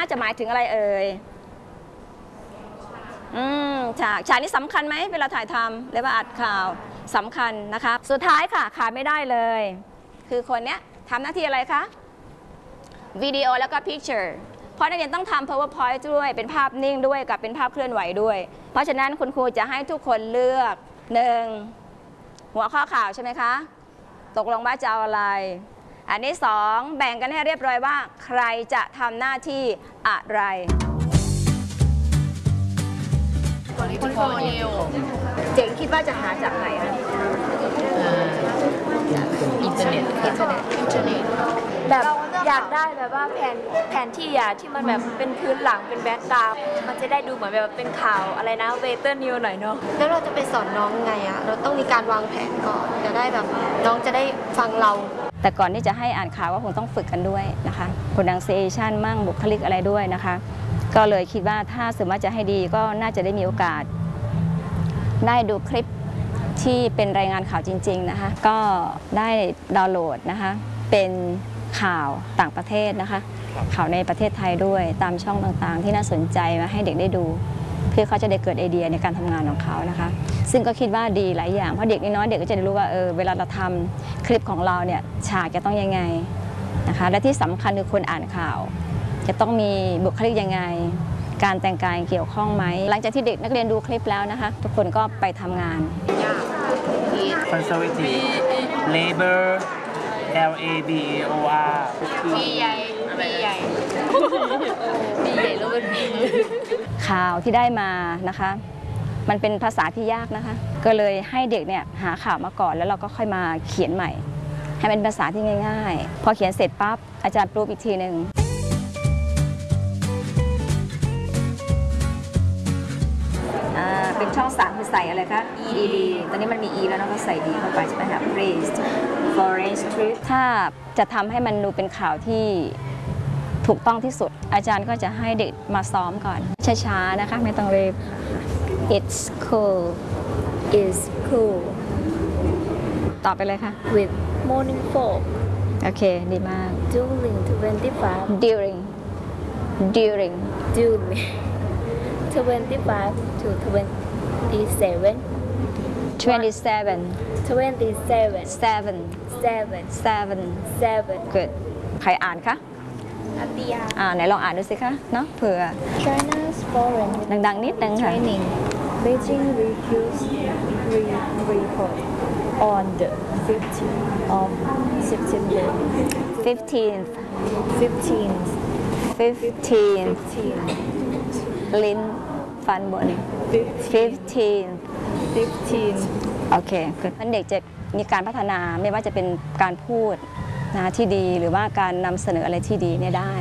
น่าจะหมายถึงอะไรเอ่ยฉากนี้สำคัญไหมเวลาถ่ายทำหรือว่าอัดข่าวสำคัญนะคะสุดท้ายค่ะขาดไม่ได้เลยคือคนเนี้ยทำหน้าที่อะไรคะวิดีโอแล้วก็ picture เพราะนักเรียนต้องทำ powerpoint ด้วยเป็นภาพนิ่งด้วยกับเป็นภาพเคลื่อนไหวด้วยเพราะฉะนั้นคุณครูจะให้ทุกคนเลือก1หัวข้อข่าวใช่ไหมคะตกลงว่าจะเอาอะไรอันที่2แบ่งกันให้เรียบร้อยว่าใครจะทำหน้าที่อะไรเจ๋งคิดว่าจะหาจากไหนคะอินเทอร์เน็ตแบบอยากได้แบบว่าแผนที่ที่มันแบบเป็นพื้นหลังเป็นแบ็คกราวด์มันจะได้ดูเหมือนแบบเป็นข่าวอะไรนะเวเตอร์นิวหน่อยเนาะแล้วเราจะไปสอนน้องไงอะเราต้องมีการวางแผนก่อนจะได้แบบน้องจะได้ฟังเราแต่ก่อนที่จะให้อ่านข่าวก็คงต้องฝึกกันด้วยนะคะ pronunciation มั่งบุคลิกอะไรด้วยนะคะก็เลยคิดว่าถ้าสมมติจะให้ดีก็น่าจะได้มีโอกาสได้ดูคลิปที่เป็นรายงานข่าวจริงๆนะคะก็ได้ดาวน์โหลดนะคะเป็นข่าวต่างประเทศนะคะข่าวในประเทศไทยด้วยตามช่องต่างๆที่น่าสนใจมาให้เด็กได้ดูเพื่อเขาจะได้เกิดไอเดียในการทำงานของเขานะคะซึ่งก็คิดว่าดีหลายอย่างเพราะเด็กน้อยเด็กก็จะได้รู้ว่าเวลาเราทำคลิปของเราเนี่ยฉากจะต้องยังไงนะคะและที่สำคัญคือคนอ่านข่าวจะต้องมีบุคลิกยังไงการแต่งกายเกี่ยวข้องไหมหลังจากที่เด็กนักเรียนดูคลิปแล้วนะคะทุกคนก็ไปทำงาน conservative labor LABOR มีใหญ่แล้วมันมีข่าวที่ได้มานะคะมันเป็นภาษาที่ยากนะคะก็เลยให้เด็กเนี่ยหาข่าวมาก่อนแล้วเราก็ค่อยมาเขียนใหม่ให้เป็นภาษาที่ง่ายๆพอเขียนเสร็จปั๊บอาจารย์ปรูฟอีกทีหนึ่งเป็นช่อง3คือใส่อะไรคะ ED ตอนนี้มันมี E แล้วเราก็ใส่ D เข้าไปใช่ไหมคะ Praised Forest Trip ถ้าจะทำให้มันดูเป็นข่าวที่ถูกต้องที่สุดอาจารย์ก็จะให้เด็กมาซ้อมก่อนช้าๆนะคะไม่ต้องรีบ It's coolต่อไปเลยค่ะ with morning fog โอเคดีมาก during 25 during 25 to 27 good ใครอ่านคะอัตยาไหนลองอ่านดูสิคะเนาะเผื่อ China's foreign ดังๆนิดนึงค่ะ training Beijing refused report on the 15th of September 15th ลิ้นฟันบน 15 โอเคคือเด็กจะมีการพัฒนาไม่ว่าจะเป็นการพูดนะที่ดีหรือว่าการนำเสนออะไรที่ดีเนี่ยได้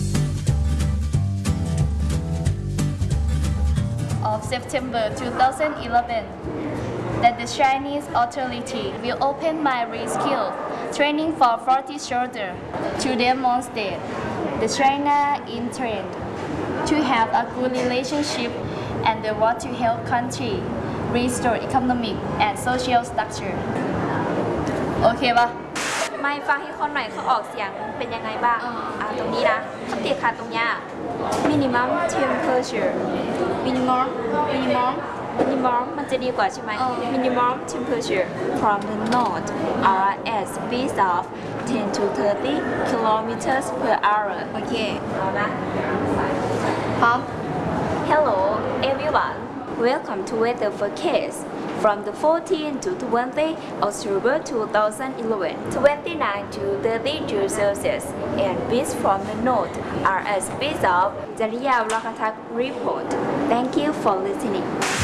of September 2011 that the Chinese authority will open my reskill training for 40 soldiers to demonstrate the China intent to have a good relationship and the want to help country restore economic and social structure โอเคปะไม่ฟังให้คนหน่อยเขาออกเสียงเป็นยังไงบ้างตรงนี้นะคำติค่ะตรงนี้ minimum temperature minimum มันจะดีกว่าใช่ไหม minimum temperature from the north are at speed of 10 to 30 kilometers per hour โอเคเอานะพร้อม Hello everyone welcome to weather forecast from the 14 to 20 October 2011, 29 to 32 Celsius, and winds from the north are at speeds of Jariya Rakatak report. Thank you for listening.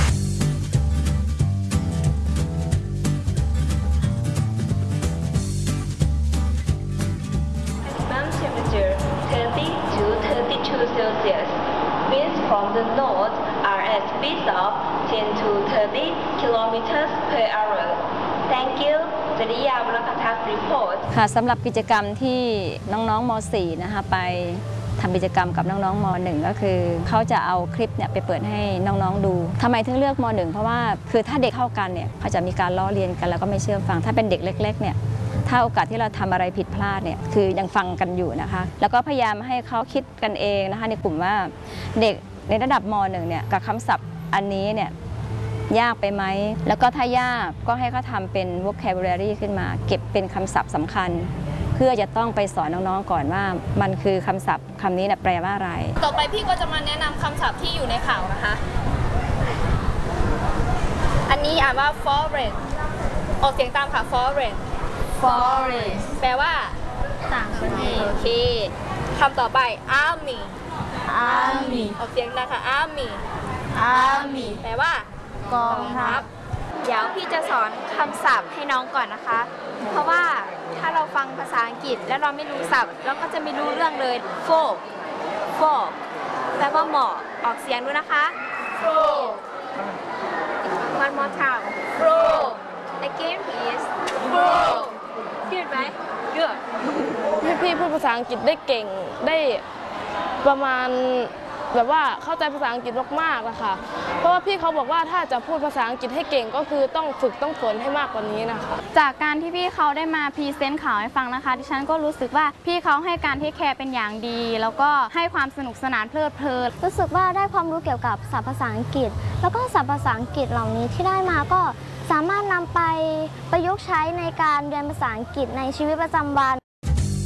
Maximum temperature 30 to 32 Celsius. Winds from the north are at speeds of 10 to 30 kilometers per hour. Thank you. จริยาวรคทักรีพอร์ตค่ะสำหรับกิจกรรมที่น้องๆม .4 นะคะไปทำกิจกรรมกับน้องๆม .1 ก็คือเขาจะเอาคลิปเนี่ยไปเปิดให้น้องๆดูทำไมถึงเลือกม .1 เพราะว่าคือถ้าเด็กเข้ากันเนี่ยเขาจะมีการล้อเลียนกันแล้วก็ไม่เชื่อฟังถ้าเป็นเด็กเล็กๆเนี่ยถ้าโอกาสที่เราทำอะไรผิดพลาดเนี่ยคือยังฟังกันอยู่นะคะ แล้วก็พยายามให้เขาคิดกันเองนะคะในกลุ่มว่าเด็กในระดับม .1 เนี่ยกับคำศัพท์อันนี้เนี่ยยากไปไหมแล้วก็ถ้ายากก็ให้เขาทำเป็น vocabulary ขึ้นมา เก็บเป็นคำศัพท์สำคัญ เพื่อจะต้องไปสอนน้องๆก่อนว่ามันคือคำศัพท์คำนี้เนี่ยแปลว่าอะไรต่อไปพี่ก็จะมาแนะนำคำศัพท์ที่อยู่ในข่าวนะคะ อันนี้อ่านว่า foreign ออกเสียงตามค่ะ foreign foreign แปลว่าต่างประเทศโอเคคำต่อไป army army ออกเสียงตามค่ะ army army แปลว่ากองทัพ เดี๋ยวพี่จะสอนคำศัพท์ให้น้องก่อนนะคะ เพราะว่าถ้าเราฟังภาษาอังกฤษแล้วเราไม่รู้ศัพท์เราก็จะไม่รู้เรื่องเลย folk folk แปลว่าหมอกออกเสียงด้วยนะคะ folk one more time folk again please folk good ไหม good พี่พูดภาษาอังกฤษได้เก่งได้ประมาณแบบว่าเข้าใจภาษาอังกฤษมากๆนะคะเพราะว่าพี่เขาบอกว่าถ้าจะพูดภาษาอังกฤษให้เก่งก็คือต้องฝึกต้องฝนให้มากกว่านี้นะคะจากการที่พี่เขาได้มาพรีเซนต์ข่าวให้ฟังนะคะดิฉันก็รู้สึกว่าพี่เขาให้การเทคแคร์เป็นอย่างดี แล้วก็ให้ความสนุกสนานเพลิดเพลินรู้สึกว่าได้ความรู้เกี่ยวกับศัพท์ภาษาอังกฤษ แล้วก็ศัพท์ภาษาอังกฤษเหล่านี้ที่ได้มาก็สามารถนำไปประยุกต์ใช้ในการเรียนภาษาอังกฤษในชีวิตประจำวัน